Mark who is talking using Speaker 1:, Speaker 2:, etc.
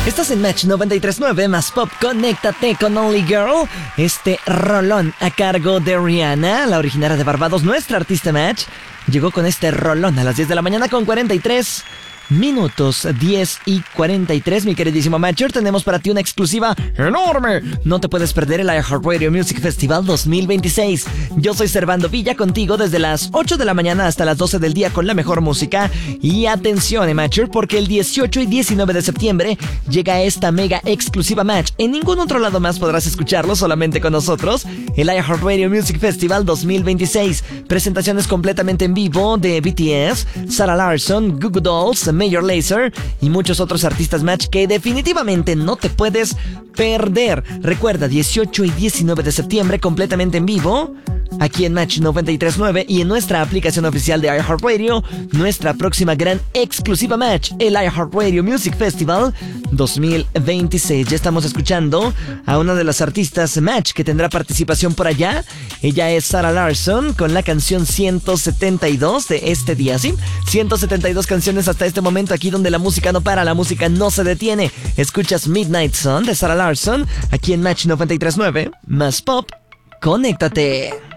Speaker 1: Estás en Match 93.9 más Pop. Conéctate con Only Girl. Este rolón a cargo de Rihanna, la originaria de Barbados, nuestra artista Match. Llegó con este rolón a las 10 de la mañana con 43 minutos, 10:43, mi queridísimo Matcher. Tenemos para ti una exclusiva enorme. No te puedes perder el iHeartRadio Music Festival 2026. Yo soy Servando Villa, contigo desde las 8 de la mañana hasta las 12 del día con la mejor música. Y atención, Matcher, porque el 18 y 19 de septiembre llega esta mega exclusiva Match. En ningún otro lado más podrás escucharlo, solamente con nosotros. El iHeartRadio Music Festival 2026. Presentaciones completamente en vivo de BTS, Sarah Larsson, Goo Goo Dolls, Major Lazer y muchos otros artistas Match que definitivamente no te puedes perder. Recuerda, 18 y 19 de septiembre completamente en vivo, aquí en Match 93.9 y en nuestra aplicación oficial de iHeartRadio, nuestra próxima gran exclusiva Match, el iHeartRadio Music Festival 2026. Ya estamos escuchando a una de las artistas Match que tendrá participación por allá. Ella es Sarah Larsson con la canción 172 de este día, ¿sí? 172 canciones hasta este momento, aquí donde la música no para, la música no se detiene. Escuchas Midnight Sun de Sarah Larsson, aquí en Match 93.9, más Pop. Conéctate.